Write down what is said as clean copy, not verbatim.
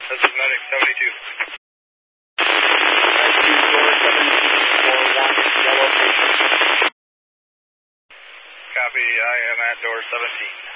This is Medic 72. Door 1741, yellow station. Copy, I am at door 17.